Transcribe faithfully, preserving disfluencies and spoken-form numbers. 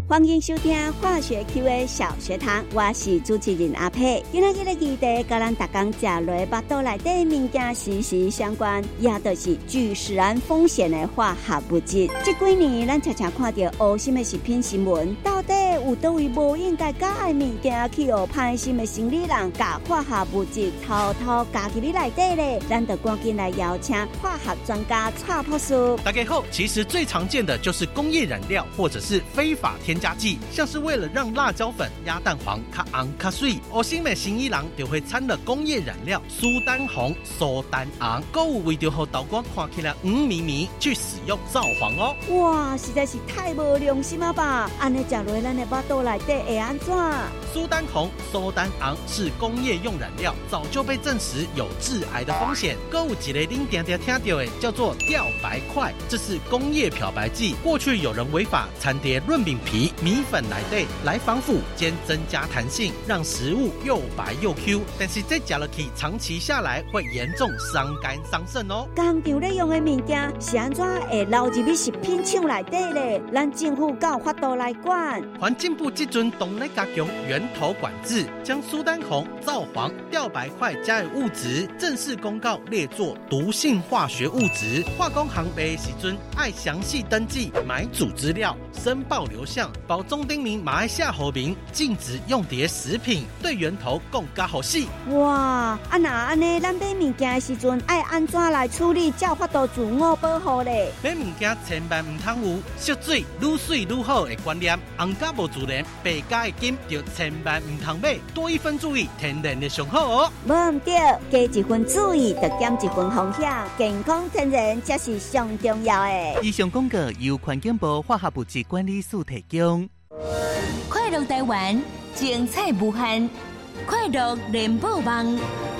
欢迎收听化学 Q A 小学堂，我是主持人阿佩。今仔日的议题，甲咱大家食落巴肚内底物件息息相关，也就是具使然风险的化学物质。这几年，咱常常看到黑心的食品新闻，到底有倒位无应该加的物件，去互歹心的生理人加化学物质偷偷加进你内底咧？咱就赶紧来邀请化学专家蔡博士。 大家好，其实最常见的就是工业染料或者是非法添加剂，像是为了让辣椒粉、鸭蛋黄较红较水，黑心的生意人就会掺了工业染料苏丹红、苏丹红，还有为着让豆干看起来黄绵绵去使用造黄哦。 哇，实在是太无良心了吧！安尼食落咱的巴肚内底会安怎？ 苏丹红、苏丹红是工业用染料，早就被证实有致癌的风险。还有一个您常常听到的叫做吊白块，这是工业漂白剂。过去有人违法掺叠润饼皮、米粉内底来防腐兼增加弹性，让食物又白又 Q。但是这吃下去，长期下来会严重伤肝伤肾哦。 工厂咧用的物件是安怎会流入去食品厂内底咧？咱政府敢有法度来管？ 环境部这阵动来加强源头管制，将苏丹红、皂黄、吊白块加的物质正式公告列作毒性化学物质。化工行卖的时阵爱详细登记买主资料、申报流向，保中丁明马来西亚和民禁止用碟食品，对源头更加好细。 哇，啊那安尼，咱买物件的时阵爱安怎来处理，才有法度自我保护咧？ 买物件千万唔通有烧水愈水愈好的观念，红加无自然，白加的金就千万唔通买，多一分注意，天然的上好哦。 无唔对，加一分注意，就减一分风险，健康天然才是上重要的。 以上广告由环境部化学物质管理署提供。 快乐台湾，精彩无限，快乐联播网。